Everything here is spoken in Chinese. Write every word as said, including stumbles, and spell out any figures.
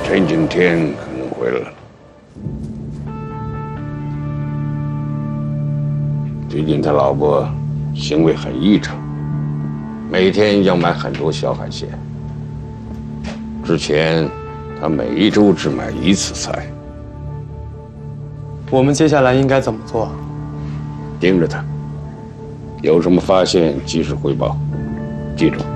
陈景天可能回来了。最近他老婆行为很异常，每天要买很多小海鲜。之前他每一周只买一次菜。 我们接下来应该怎么做？ 盯着他，有什么发现及时汇报。记住，